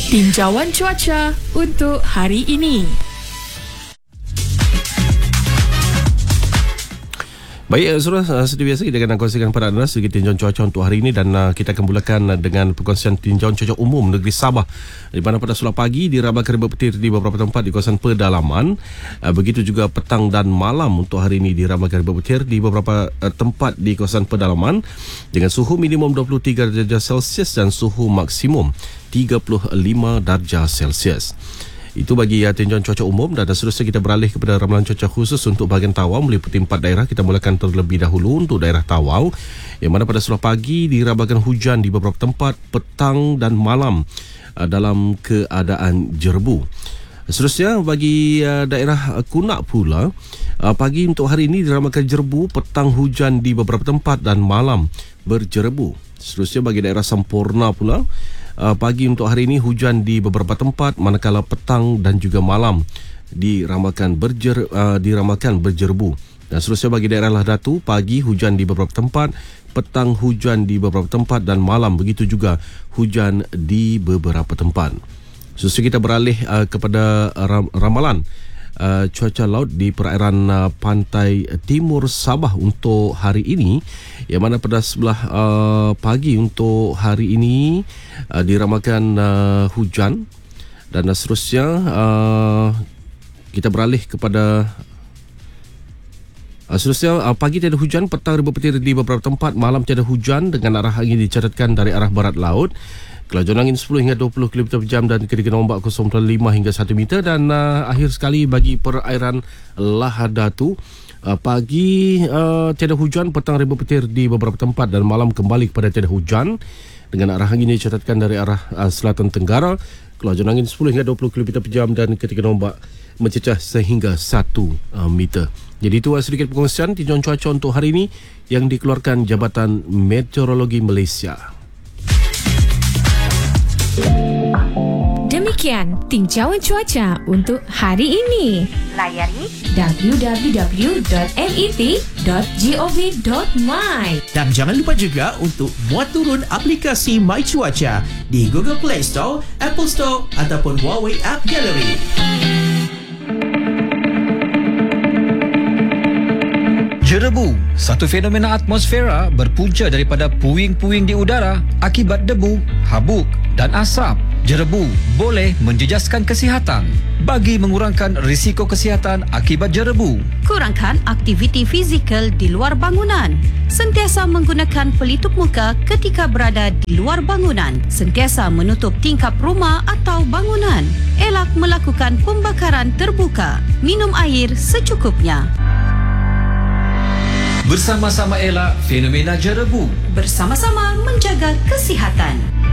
Tinjauan cuaca untuk hari ini. Baik, seperti biasa kita akan kongsikan kepada anda sedikit tinjauan cuaca untuk hari ini, dan kita akan mulakan dengan perkongsian tinjauan cuaca umum negeri Sabah, di mana pada sulah pagi diramalkan berpetir di beberapa tempat di kawasan pedalaman. Begitu juga petang dan malam untuk hari ini diramalkan berpetir di beberapa tempat di kawasan pedalaman dengan suhu minimum 23 darjah Celsius dan suhu maksimum 35 darjah Celsius. Itu bagi tinjauan cuaca umum, dan seterusnya kita beralih kepada ramalan cuaca khusus untuk bahagian Tawau meliputi 4 daerah. Kita mulakan terlebih dahulu untuk daerah Tawau, yang mana pada sulah pagi diramalkan hujan di beberapa tempat, petang dan malam dalam keadaan jerbu. Seterusnya bagi daerah Kunak pula, pagi untuk hari ini diramalkan jerbu, petang hujan di beberapa tempat dan malam berjerebu. Seterusnya bagi daerah Sampurna pula, pagi untuk hari ini hujan di beberapa tempat, manakala petang dan juga malam diramalkan berjerebu. Dan seterusnya bagi daerah Lahdatu, pagi hujan di beberapa tempat, petang hujan di beberapa tempat dan malam begitu juga hujan di beberapa tempat. Seterusnya kita beralih kepada ramalan cuaca laut di perairan pantai timur Sabah untuk hari ini, yang mana pada sebelah pagi untuk hari ini diramalkan hujan, dan seterusnya kita beralih kepada seterusnya pagi tiada hujan, petang berpetir di beberapa tempat, malam tiada hujan dengan arah angin dicatatkan dari arah barat laut. Kelajuan angin 10 hingga 20 km per jam dan ketinggian ombak 0.5 hingga 1 meter. Dan akhir sekali bagi perairan Lahadatu, pagi tiada hujan, petang berpetir di beberapa tempat dan malam kembali kepada tiada hujan dengan arah angin dicatatkan dari arah selatan tenggara. Kelajuan angin 10 hingga 20 km per jam dan ketinggian ombak mencecah sehingga 1 meter. Jadi itu sedikit perkongsian tinjauan cuaca untuk hari ini yang dikeluarkan Jabatan Meteorologi Malaysia. Demikian tinjauan cuaca untuk hari ini. Layari www.met.gov.my. Dan jangan lupa juga untuk muat turun aplikasi My Cuaca di Google Play Store, Apple Store ataupun Huawei App Gallery. Jerebu, satu fenomena atmosfera berpunca daripada puing-puing di udara akibat debu, habuk dan asap. Jerebu boleh menjejaskan kesihatan. Bagi mengurangkan risiko kesihatan akibat jerebu, kurangkan aktiviti fizikal di luar bangunan. Sentiasa menggunakan pelitup muka ketika berada di luar bangunan. Sentiasa menutup tingkap rumah atau bangunan. Elak melakukan pembakaran terbuka. Minum air secukupnya. bersama-sama elak fenomena jerebu. Bersama-sama menjaga kesihatan.